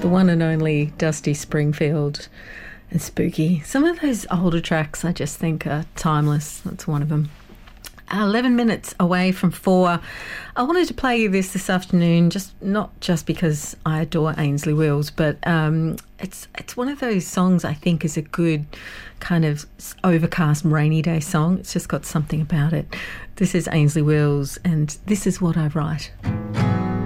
The one and only Dusty Springfield and Spooky. Some of those older tracks I just think are timeless. That's one of them. 11 minutes away from 4. I wanted to play you this afternoon, not just because I adore Ainsley Wills, but it's one of those songs I think is a good kind of overcast rainy day song. It's just got something about it. This is Ainsley Wills, and This Is What I Write.